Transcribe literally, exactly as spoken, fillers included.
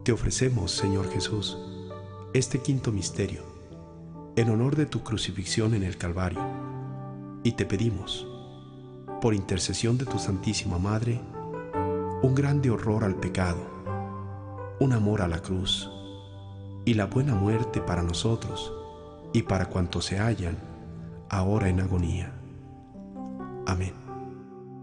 Te ofrecemos, Señor Jesús, este quinto misterio, en honor de tu crucifixión en el Calvario, y te pedimos, por intercesión de tu Santísima Madre, un grande horror al pecado, un amor a la cruz y la buena muerte para nosotros y para cuantos se hallan ahora en agonía. Amén.